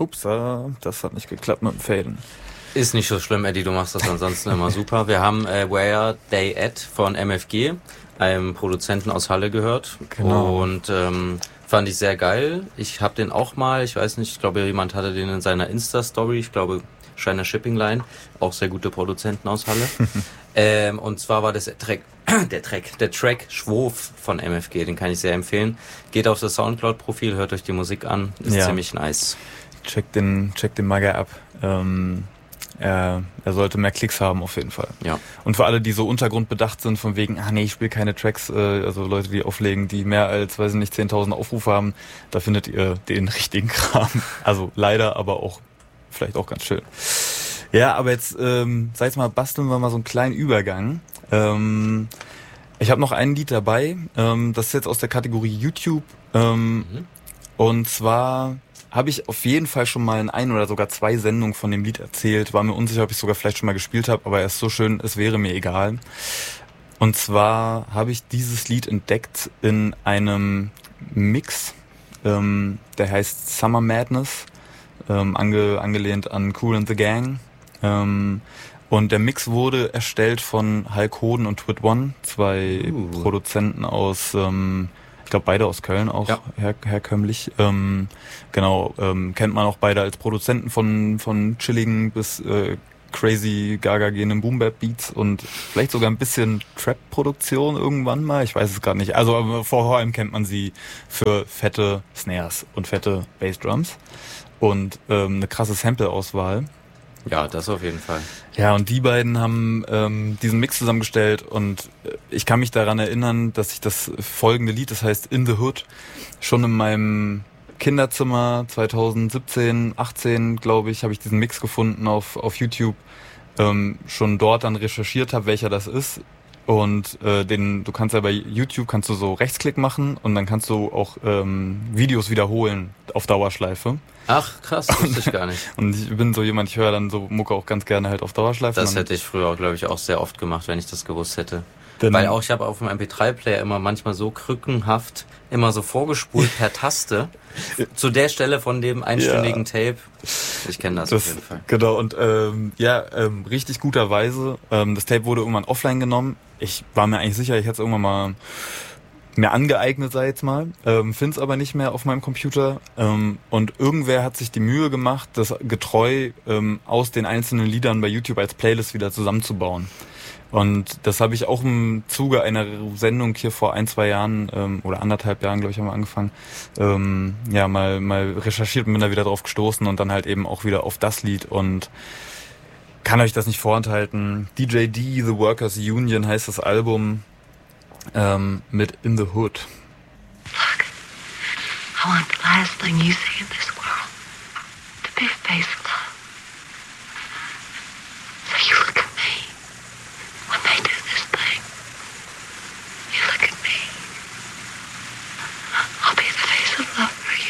Ups, das hat nicht geklappt mit dem Faden. Ist nicht so schlimm, Eddie, du machst das ansonsten immer super. Wir haben Where They At von MFG, einem Produzenten aus Halle, gehört. Genau. Und fand ich sehr geil. Ich habe den auch mal, ich weiß nicht, ich glaube, jemand hatte den in seiner Insta-Story, ich glaube, Shiner Shipping Line, auch sehr gute Produzenten aus Halle. Und zwar war das der Track Schwof von MFG, den kann ich sehr empfehlen. Geht auf das Soundcloud-Profil, hört euch die Musik an, ist ziemlich nice. Checkt den Maga ab. Er sollte mehr Klicks haben auf jeden Fall. Ja. Und für alle, die so untergrundbedacht sind, von wegen, ich spiele keine Tracks, also Leute, die auflegen, die mehr als, 10.000 Aufrufe haben, da findet ihr den richtigen Kram. Also leider, aber auch vielleicht auch ganz schön. Ja, aber jetzt, sag ich mal, basteln wir mal so einen kleinen Übergang. Ich habe noch ein Lied dabei, das ist jetzt aus der Kategorie YouTube. Und zwar habe ich auf jeden Fall schon mal in ein oder sogar 2 Sendungen von dem Lied erzählt. War mir unsicher, ob ich sogar vielleicht schon mal gespielt habe, aber er ist so schön, es wäre mir egal. Und zwar habe ich dieses Lied entdeckt in einem Mix, der heißt Summer Madness, angelehnt an Kool and the Gang. Und der Mix wurde erstellt von Hulk Hoden und Twit One, 2 Produzenten aus... ich glaube beide aus Köln auch, herkömmlich. Genau, kennt man auch beide als Produzenten von chilligen bis crazy gaga gehenden Boom-Bap-Beats und vielleicht sogar ein bisschen Trap-Produktion irgendwann mal, ich weiß es gerade nicht. Also vor allem kennt man sie für fette Snares und fette Bassdrums und eine krasse Sample-Auswahl. Ja, das auf jeden Fall. Ja, und die beiden haben diesen Mix zusammengestellt und ich kann mich daran erinnern, dass ich das folgende Lied, das heißt In the Hood, schon in meinem Kinderzimmer 2017, 18, glaube ich, habe ich diesen Mix gefunden auf YouTube, schon dort dann recherchiert habe, welcher das ist. Und du kannst ja bei YouTube kannst du so Rechtsklick machen und dann kannst du auch Videos wiederholen auf Dauerschleife. Ach, krass, wusste ich gar nicht. Und ich bin so jemand, ich höre dann so Mucke auch ganz gerne halt auf Dauerschleife. Das hätte ich früher, glaube ich, auch sehr oft gemacht, wenn ich das gewusst hätte. Denn weil auch ich habe auf dem MP3-Player immer manchmal so krückenhaft immer so vorgespult per Taste zu der Stelle von dem einstündigen Tape. Ich kenne das auf jeden Fall. Genau, und richtig guterweise. Das Tape wurde irgendwann offline genommen. Ich war mir eigentlich sicher, ich hätte es irgendwann mal mir angeeignet, sei jetzt mal. Find's aber nicht mehr auf meinem Computer. Und irgendwer hat sich die Mühe gemacht, das getreu aus den einzelnen Liedern bei YouTube als Playlist wieder zusammenzubauen. Und das habe ich auch im Zuge einer Sendung hier vor 1-2 Jahren oder 1,5 Jahren, glaube ich, haben wir angefangen, mal recherchiert und bin da wieder drauf gestoßen und dann halt eben auch wieder auf das Lied und kann euch das nicht vorenthalten. DJD, The Workers Union heißt das Album mit In the Hood. Look, I want the last thing you say in this